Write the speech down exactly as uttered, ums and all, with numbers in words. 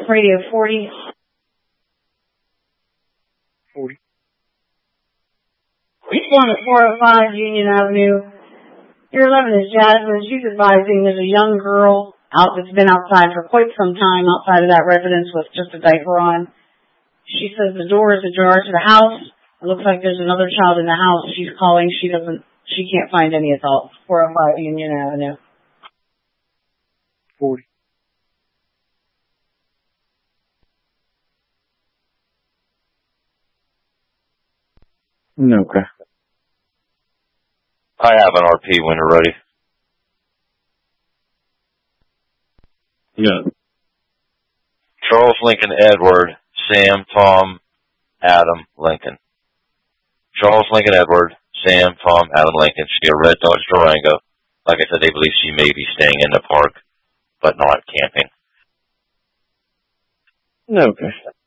Radio forty. forty. One at four oh five Union Avenue. Your eleven is Jasmine. She's advising there's a young girl out that's been outside for quite some time outside of that residence with just a diaper on. She says the door is ajar to the house. It looks like there's another child in the house. She's calling. She doesn't, she can't find any adults. four oh five Union Avenue. forty. Okay. I have an R P when you're ready. Yeah. Charles Lincoln Edward, Sam, Tom, Adam, Lincoln. Charles Lincoln Edward, Sam, Tom, Adam, Lincoln. She a red Dodge Durango. Like I said, they believe she may be staying in the park, but not camping. Okay.